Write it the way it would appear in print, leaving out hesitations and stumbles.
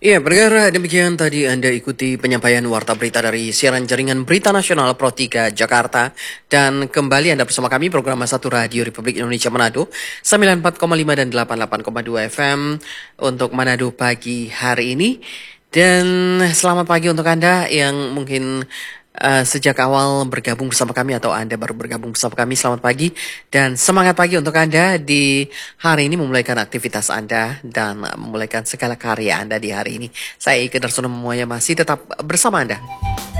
Iya, pendengar, demikian tadi Anda ikuti penyampaian warta berita dari siaran jaringan Berita Nasional Pro 3 Jakarta. Dan kembali Anda bersama kami program Satu Radio Republik Indonesia Manado 94,5 dan 88,2 FM untuk Manado pagi hari ini. Dan selamat pagi untuk Anda yang mungkin sejak awal bergabung bersama kami atau Anda baru bergabung bersama kami, selamat pagi dan semangat pagi untuk Anda di hari ini memulaikan aktivitas Anda dan memulaikan segala karya Anda di hari ini. Saya Ike Darsono Memuaya masih tetap bersama Anda.